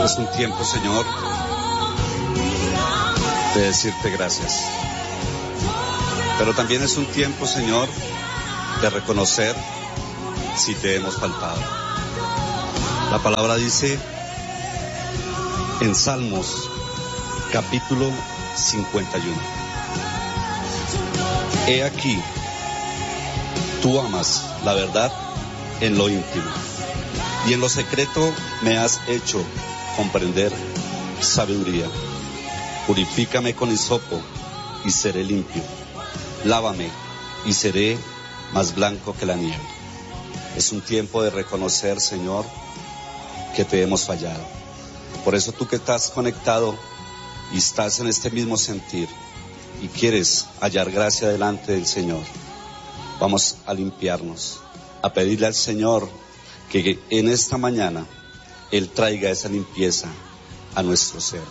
Es un tiempo, Señor, de decirte gracias. Pero también es un tiempo, Señor, de reconocer si te hemos faltado. La palabra dice en Salmos, capítulo 51. He aquí, tú amas la verdad en lo íntimo, y en lo secreto me has hecho comprender sabiduría. Purifícame con hisopo y seré limpio. Lávame y seré más blanco que la nieve. Es un tiempo de reconocer, Señor, que te hemos fallado. Por eso tú que estás conectado y estás en este mismo sentir y quieres hallar gracia delante del Señor, vamos a limpiarnos, a pedirle al Señor que en esta mañana Él traiga esa limpieza a nuestro ser.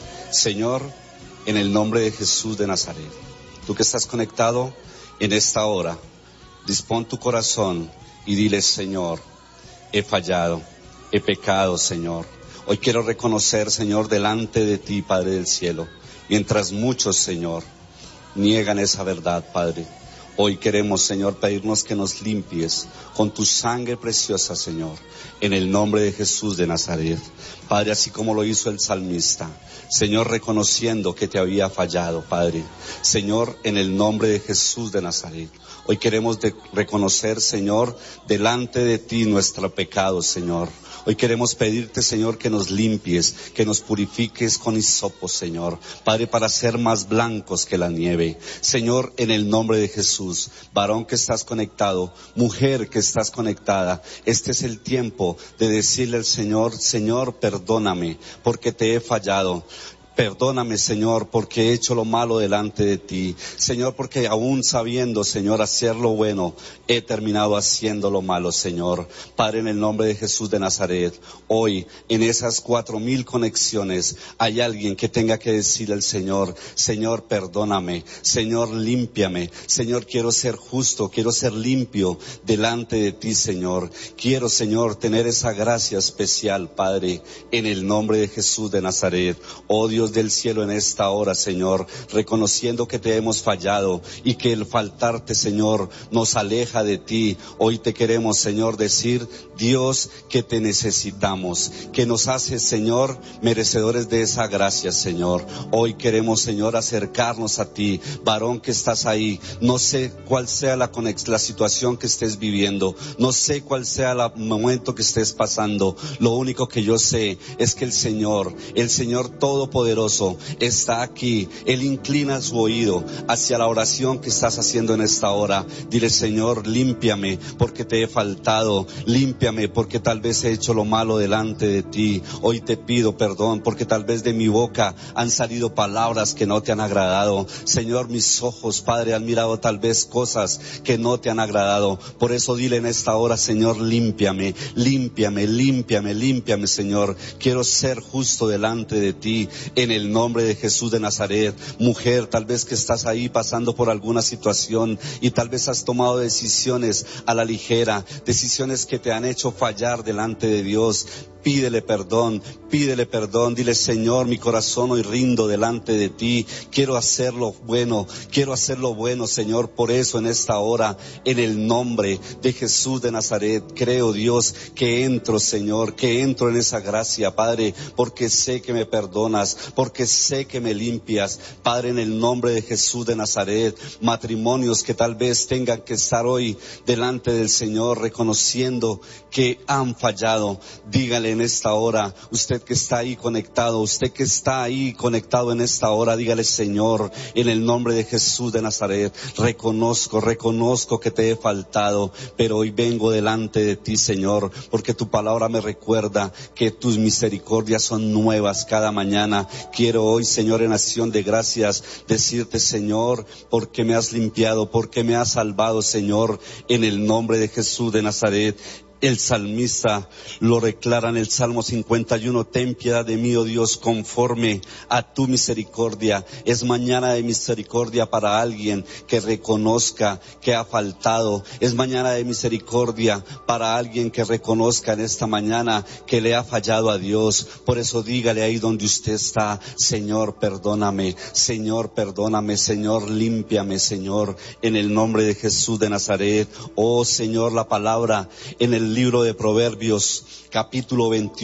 Señor, en el nombre de Jesús de Nazaret, tú que estás conectado en esta hora, dispón tu corazón y dile: Señor, he fallado, he pecado, Señor. Hoy quiero reconocer, Señor, delante de ti, Padre del cielo, mientras muchos, Señor, niegan esa verdad, Padre. Hoy queremos, Señor, pedirnos que nos limpies con tu sangre preciosa, Señor, en el nombre de Jesús de Nazaret. Padre, así como lo hizo el salmista, Señor, reconociendo que te había fallado, Padre. Señor, en el nombre de Jesús de Nazaret, hoy queremos reconocer, Señor, delante de ti nuestro pecado, Señor. Hoy queremos pedirte, Señor, que nos limpies, que nos purifiques con hisopo, Señor, Padre, para ser más blancos que la nieve. Señor, en el nombre de Jesús, varón que estás conectado, mujer que estás conectada, este es el tiempo de decirle al Señor: Señor, perdóname porque te he fallado. Perdóname, Señor, porque he hecho lo malo delante de ti. Señor, porque aún sabiendo, Señor, hacer lo bueno, he terminado haciendo lo malo, Señor. Padre, en el nombre de Jesús de Nazaret, hoy, en esas 4,000 conexiones, hay alguien que tenga que decirle al Señor: Señor, perdóname. Señor, límpiame. Señor, quiero ser justo, quiero ser limpio delante de ti, Señor. Quiero, Señor, tener esa gracia especial, Padre, en el nombre de Jesús de Nazaret. Oh Dios del cielo, en esta hora, Señor, reconociendo que te hemos fallado y que el faltarte, Señor, nos aleja de ti. Hoy te queremos, Señor, decir: Dios, que te necesitamos, que nos haces, Señor, merecedores de esa gracia, Señor. Hoy queremos, Señor, acercarnos a ti. Varón que estás ahí, no sé cuál sea la situación que estés viviendo, no sé cuál sea el momento que estés pasando. Lo único que yo sé es que el Señor Todopoderoso está aquí. Él inclina su oído hacia la oración que estás haciendo en esta hora. Dile: Señor, límpiame porque te he faltado, límpiame porque tal vez he hecho lo malo delante de ti. Hoy te pido perdón porque tal vez de mi boca han salido palabras que no te han agradado. Señor, mis ojos, Padre, han mirado tal vez cosas que no te han agradado. Por eso dile en esta hora: Señor, límpiame, límpiame, límpiame, límpiame, Señor. Quiero ser justo delante de ti, en el nombre de Jesús de Nazaret. Mujer, tal vez que estás ahí pasando por alguna situación y tal vez has tomado decisiones a la ligera, decisiones que te han hecho fallar delante de Dios. Pídele perdón, dile: Señor, mi corazón hoy rindo delante de ti, quiero hacerlo bueno, Señor. Por eso en esta hora, en el nombre de Jesús de Nazaret, creo, Dios, que entro, Señor, que entro en esa gracia, Padre, porque sé que me perdonas, porque sé que me limpias, Padre, en el nombre de Jesús de Nazaret. Matrimonios que tal vez tengan que estar hoy delante del Señor reconociendo que han fallado, dígale en esta hora, usted que está ahí conectado en esta hora, dígale: Señor, en el nombre de Jesús de Nazaret, reconozco que te he faltado, pero hoy vengo delante de ti, Señor, porque tu palabra me recuerda que tus misericordias son nuevas cada mañana. Quiero hoy, Señor, en acción de gracias, decirte: Señor, porque me has limpiado, porque me has salvado, Señor, en el nombre de Jesús de Nazaret. El salmista lo declara en el Salmo 51, ten piedad de mí, oh Dios, conforme a tu misericordia. Es mañana de misericordia para alguien que reconozca que ha faltado. Es mañana de misericordia para alguien que reconozca en esta mañana que le ha fallado a Dios. Por eso dígale ahí donde usted está, Señor, perdóname, Señor, perdóname, Señor, límpiame, Señor, en el nombre de Jesús de Nazaret. Oh Señor, la palabra en el libro de Proverbios, capítulo 21.